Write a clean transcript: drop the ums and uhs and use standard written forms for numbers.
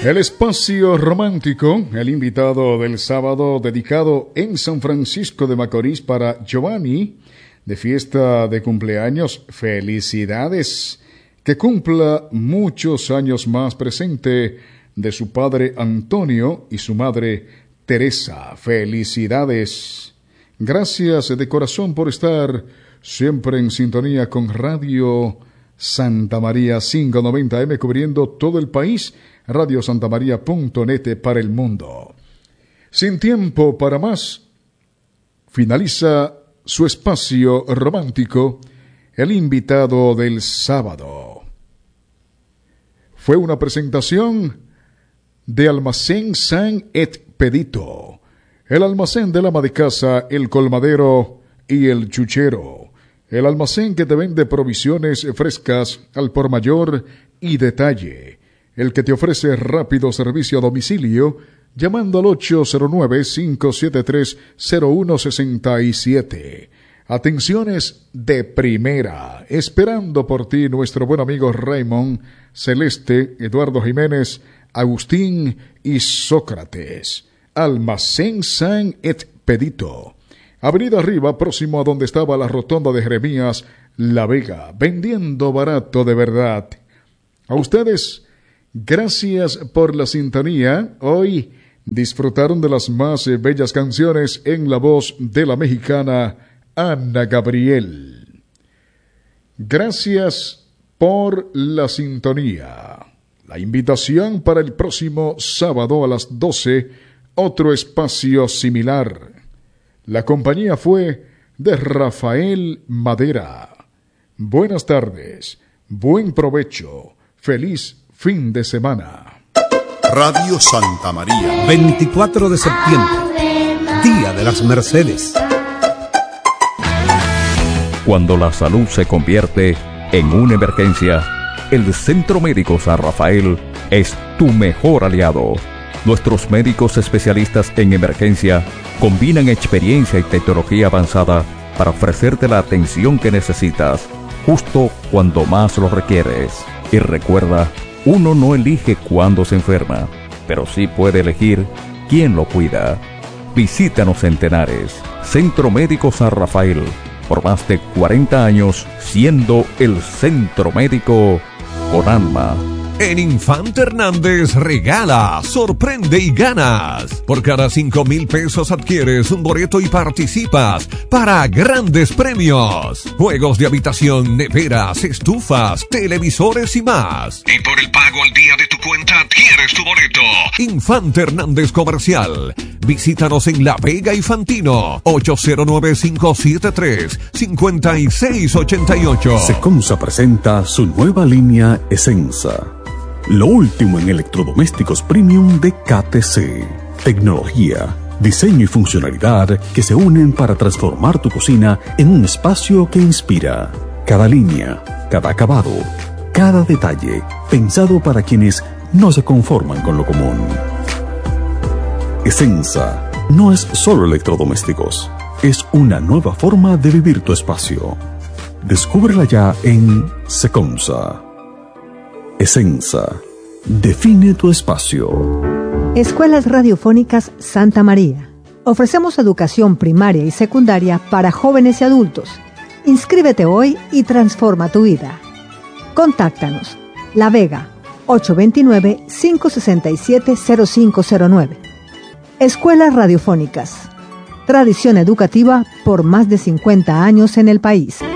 El espacio romántico, el invitado del sábado dedicado en San Francisco de Macorís para Giovanni, de fiesta de cumpleaños. Felicidades, que cumpla muchos años más, presente de su padre Antonio y su madre Teresa. Felicidades. Gracias de corazón por estar siempre en sintonía con Radio Santa María 590M, cubriendo todo el país. radiosantamaria.net para el mundo. Sin tiempo para más, finaliza su espacio romántico, el invitado del sábado. Fue una presentación de Almacén San Expedito, el almacén del ama de casa, el colmadero y el chuchero, el almacén que te vende provisiones frescas al por mayor y detalle, el que te ofrece rápido servicio a domicilio, llamando al 809-573-0167. Atenciones de primera, esperando por ti nuestro buen amigo Raymond, Celeste, Eduardo Jiménez, Agustín y Sócrates. Almacén San Expedito, Avenida Arriba, próximo a donde estaba la rotonda de Jeremías, La Vega, vendiendo barato de verdad. A ustedes, gracias por la sintonía. Hoy disfrutaron de las más bellas canciones en la voz de la mexicana Ana Gabriel. Gracias por la sintonía. La invitación para el próximo sábado a las 12, otro espacio similar. La compañía fue de Rafael Madera. Buenas tardes, buen provecho, feliz fin de semana. Radio Santa María. 24 de septiembre, Día de las Mercedes. Cuando la salud se convierte en una emergencia, el Centro Médico San Rafael es tu mejor aliado. Nuestros médicos especialistas en emergencia combinan experiencia y tecnología avanzada para ofrecerte la atención que necesitas, justo cuando más lo requieres. Y recuerda, uno no elige cuándo se enferma, pero sí puede elegir quién lo cuida. Visítanos en Tenares, Centro Médico San Rafael, por más de 40 años siendo el centro médico con alma. En Infante Hernández regala, sorprende y ganas. Por cada 5,000 pesos adquieres un boleto y participas para grandes premios. Juegos de habitación, neveras, estufas, televisores y más. Y por el pago al día de tu cuenta adquieres tu boleto. Infante Hernández Comercial. Visítanos en La Vega y Fantino. 809-573-5688. Seconsa presenta su nueva línea Essenza. Lo último en electrodomésticos premium de KTC. Tecnología, diseño y funcionalidad que se unen para transformar tu cocina en un espacio que inspira. Cada línea, cada acabado, cada detalle, pensado para quienes no se conforman con lo común. Essenza no es solo electrodomésticos, es una nueva forma de vivir tu espacio. Descúbrela ya en Seconsa. Essenza. Define tu espacio. Escuelas Radiofónicas Santa María. Ofrecemos educación primaria y secundaria para jóvenes y adultos. Inscríbete hoy y transforma tu vida. Contáctanos. La Vega, 829-567-0509. Escuelas Radiofónicas. Tradición educativa por más de 50 años en el país.